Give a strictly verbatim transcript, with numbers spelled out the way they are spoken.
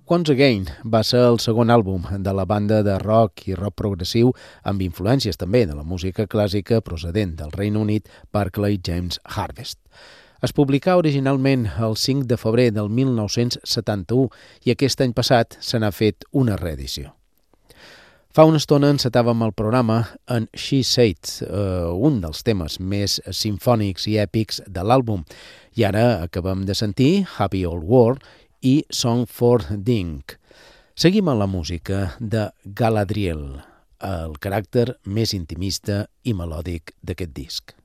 Once Again va ser el segon àlbum de la banda de rock i rock progressiu amb influències també de la música clàssica procedent del Regne Unit Barclay James Harvest. Es publicà originalment el cinc de febrer del mil nou-cents setanta-u i aquest any passat se n'ha fet una reedició. Fa una estona encetàvem el programa en She Said, eh, un dels temes més simfònics i èpics de l'àlbum, i ara acabem de sentir Happy Old World i Song for Dink. Seguim amb la música de Galadriel, el caràcter més intimista i melòdic d'aquest disc.